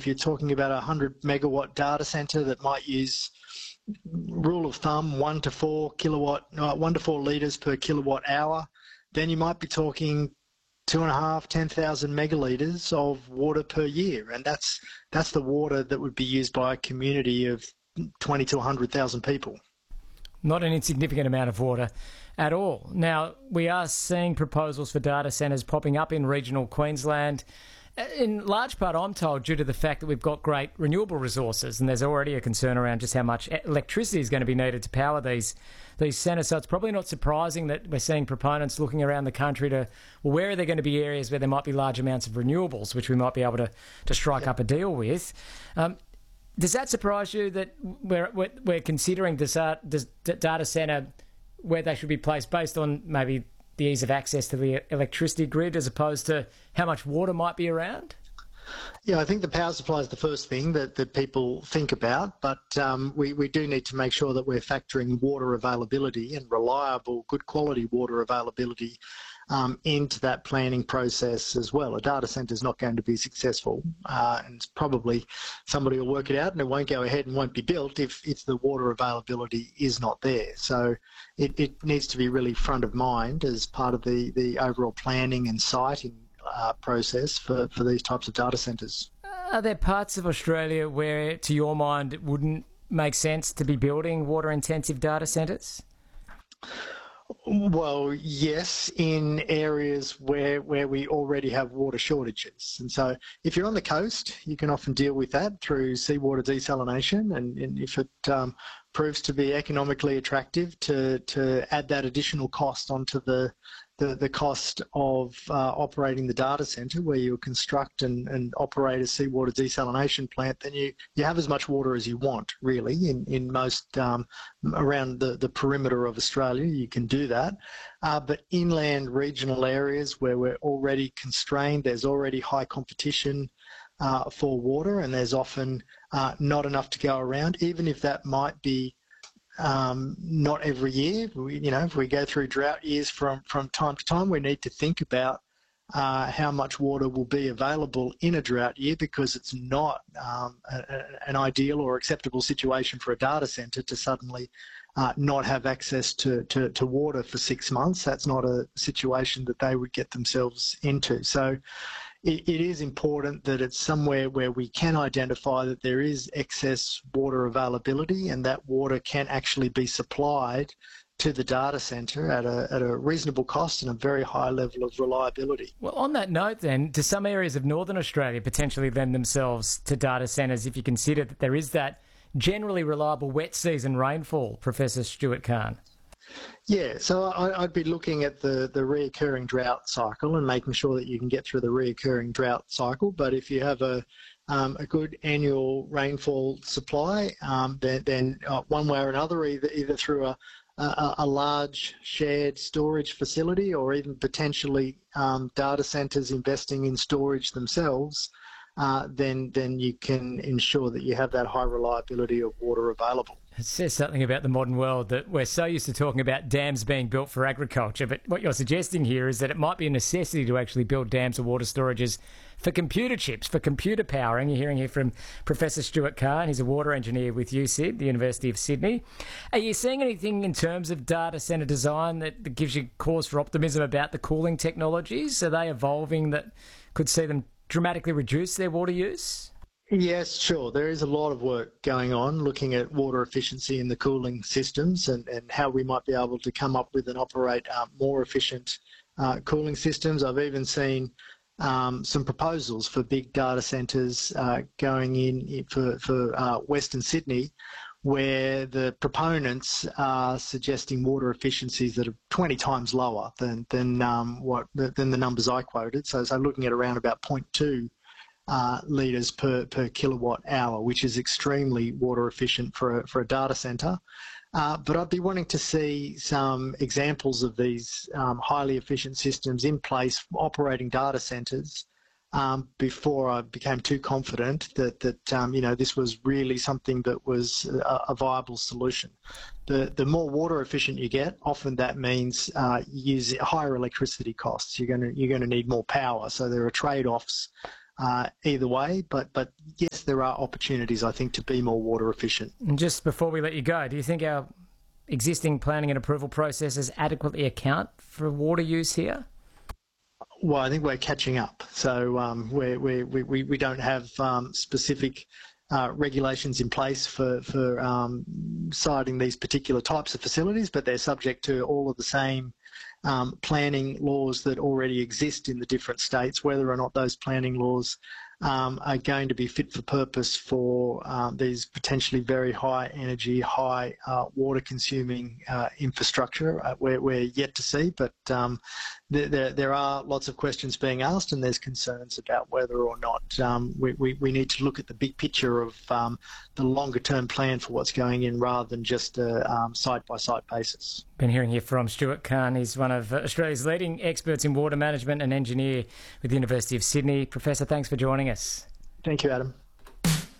if you're talking about a 100 megawatt data center that might use, rule of thumb, 1 to 4 litres per kilowatt hour, then you might be talking 10,000 megalitres of water per year, and that's the water that would be used by a community of 20 to 100,000 people. Not an insignificant amount of water at all. Now, we are seeing proposals for data centres popping up in regional Queensland, in large part, I'm told, due to the fact that we've got great renewable resources, and there's already a concern around just how much electricity is going to be needed to power these centres. So it's probably not surprising that we're seeing proponents looking around the country to, well, where are there going to be areas where there might be large amounts of renewables, which we might be able to strike up a deal with. Does that surprise you that we're considering this data centre where they should be placed based on maybe the ease of access to the electricity grid as opposed to how much water might be around? Yeah, I think the power supply is the first thing that people think about, but we do need to make sure that we're factoring water availability and reliable, good quality water availability into that planning process as well. A data centre is not going to be successful, and probably somebody will work it out and it won't go ahead and won't be built if the water availability is not there. So it needs to be really front of mind as part of the overall planning and siting process for these types of data centres. Are there parts of Australia where, to your mind, it wouldn't make sense to be building water-intensive data centres? Well, yes, in areas where we already have water shortages. And so if you're on the coast, you can often deal with that through seawater desalination. And if it proves to be economically attractive to add that additional cost onto the cost of operating the data centre, where you construct and operate a seawater desalination plant, then you have as much water as you want, really, in most around the perimeter of Australia. You can do that. But inland regional areas where we're already constrained, there's already high competition for water, and there's often not enough to go around, even if that might be not every year. If we go through drought years from time to time, we need to think about how much water will be available in a drought year, because it's not an ideal or acceptable situation for a data centre to suddenly not have access to water for 6 months. That's not a situation that they would get themselves into. So it is important that it's somewhere where we can identify that there is excess water availability, and that water can actually be supplied to the data centre at a reasonable cost and a very high level of reliability. Well, on that note then, do some areas of Northern Australia potentially lend themselves to data centres if you consider that there is that generally reliable wet season rainfall, Professor Stuart Kahn? Yeah, so I'd be looking at the reoccurring drought cycle and making sure that you can get through the reoccurring drought cycle. But if you have a good annual rainfall supply, then one way or another, either through a large shared storage facility, or even potentially data centres investing in storage themselves, then you can ensure that you have that high reliability of water available. It says something about the modern world that we're so used to talking about dams being built for agriculture, but what you're suggesting here is that it might be a necessity to actually build dams or water storages for computer chips, for computer powering. You're hearing here from Professor Stuart Kahn. He's a water engineer with USyd, the University of Sydney. Are you seeing anything in terms of data centre design that gives you cause for optimism about the cooling technologies? Are they evolving that could see them dramatically reduce their water use? Yes, sure. There is a lot of work going on looking at water efficiency in the cooling systems and how we might be able to come up with and operate more efficient cooling systems. I've even seen some proposals for big data centres going in for Western Sydney, where the proponents are suggesting water efficiencies that are 20 times lower than the numbers I quoted. So looking at around about 0.2 litres per kilowatt hour, which is extremely water efficient for a data centre. But I'd be wanting to see some examples of these highly efficient systems in place operating data centres before I became too confident that this was really something that was a viable solution. The more water efficient you get, often that means you use higher electricity costs. You're going to need more power. So there are trade-offs either way, but yes, yes, there are opportunities, I think, to be more water efficient. And just before we let you go, do you think our existing planning and approval processes adequately account for water use here? Well, I think we're catching up. So we don't have specific regulations in place for siting these particular types of facilities, but they're subject to all of the same planning laws that already exist in the different states. Whether or not those planning laws are going to be fit for purpose for these potentially very high energy, high water consuming infrastructure, we're yet to see, but there are lots of questions being asked, and there's concerns about whether or not we need to look at the big picture of the longer term plan for what's going in rather than just a site-by-site basis. Been hearing here from Stuart Kahn. He's one of Australia's leading experts in water management and engineer with the University of Sydney. Professor, thanks for joining us. Thank you, Adam.